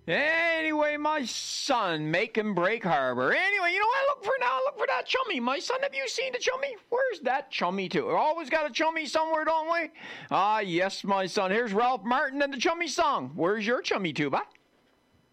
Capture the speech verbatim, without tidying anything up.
Anyway, my son, make and break harbor. Anyway, you know what? Look for now. Look for that chummy. My son, have you seen the chummy? Where's that chummy to? We always got a chummy somewhere, don't we? Ah, yes, my son. Here's Ralph Martin and the chummy song. Where's your chummy tuba?